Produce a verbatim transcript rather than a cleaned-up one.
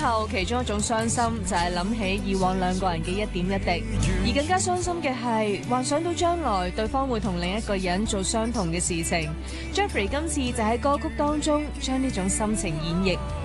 後，其中一種傷心就係諗起以往兩個人嘅一點一滴，而更加傷心嘅係幻想到將來對方會同另一個人做相同嘅事情。Jeffrey 今次就喺歌曲當中將呢種心情演繹。